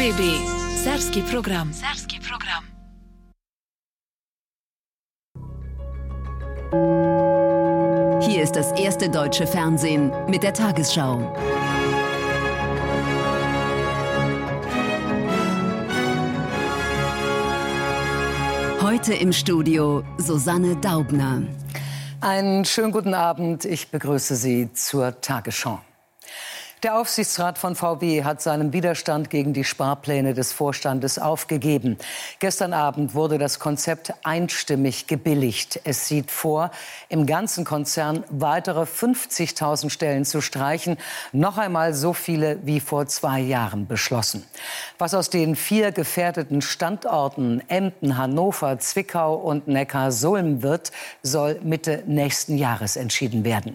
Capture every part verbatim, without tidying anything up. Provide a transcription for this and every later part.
B B. Serbski program. Serbski program. Hier ist das erste deutsche Fernsehen mit der Tagesschau. Heute im Studio Susanne Daubner. Einen schönen guten Abend. Ich begrüße Sie zur Tagesschau. Der Aufsichtsrat von V W hat seinen Widerstand gegen die Sparpläne des Vorstandes aufgegeben. Gestern Abend wurde das Konzept einstimmig gebilligt. Es sieht vor, im ganzen Konzern weitere fünfzigtausend Stellen zu streichen. Noch einmal so viele wie vor zwei Jahren beschlossen. Was aus den vier gefährdeten Standorten Emden, Hannover, Zwickau und Neckarsulm wird, soll Mitte nächsten Jahres entschieden werden.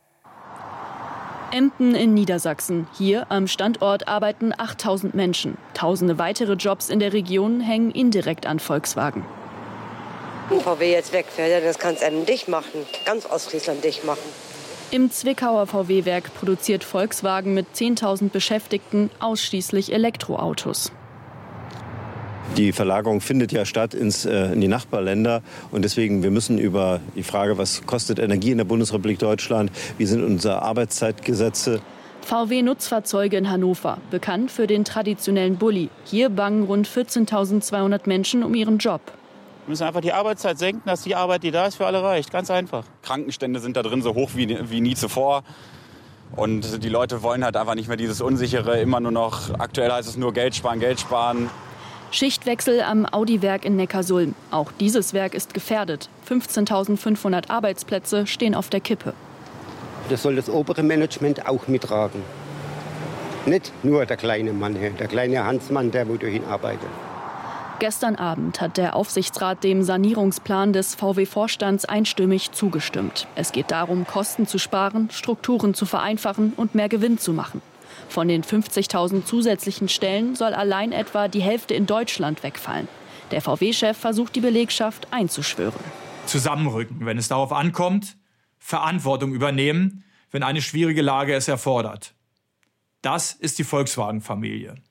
Emden in Niedersachsen. Hier am Standort arbeiten achttausend Menschen. Tausende weitere Jobs in der Region hängen indirekt an Volkswagen. Wenn V W jetzt wegfällt, das kann es einem dicht machen, ganz Ostfriesland dicht machen. Im Zwickauer V W-Werk produziert Volkswagen mit zehntausend Beschäftigten ausschließlich Elektroautos. Die Verlagerung findet ja statt ins, äh, in die Nachbarländer. Und deswegen, wir müssen über die Frage, was kostet Energie in der Bundesrepublik Deutschland, wie sind unsere Arbeitszeitgesetze. V W-Nutzfahrzeuge in Hannover, bekannt für den traditionellen Bulli. Hier bangen rund vierzehntausendzweihundert Menschen um ihren Job. Wir müssen einfach die Arbeitszeit senken, dass die Arbeit, die da ist, für alle reicht. Ganz einfach. Krankenstände sind da drin so hoch wie, wie nie zuvor. Und die Leute wollen halt einfach nicht mehr dieses Unsichere, immer nur noch, aktuell heißt es nur Geld sparen, Geld sparen. Schichtwechsel am Audi-Werk in Neckarsulm. Auch dieses Werk ist gefährdet. fünfzehntausendfünfhundert Arbeitsplätze stehen auf der Kippe. Das soll das obere Management auch mittragen. Nicht nur der kleine Mann, der kleine Hansmann, der wo dahin arbeitet. Gestern Abend hat der Aufsichtsrat dem Sanierungsplan des V W-Vorstands einstimmig zugestimmt. Es geht darum, Kosten zu sparen, Strukturen zu vereinfachen und mehr Gewinn zu machen. Von den fünfzigtausend zusätzlichen Stellen soll allein etwa die Hälfte in Deutschland wegfallen. Der V W-Chef versucht, die Belegschaft einzuschwören. Zusammenrücken, wenn es darauf ankommt, Verantwortung übernehmen, wenn eine schwierige Lage es erfordert. Das ist die Volkswagen-Familie.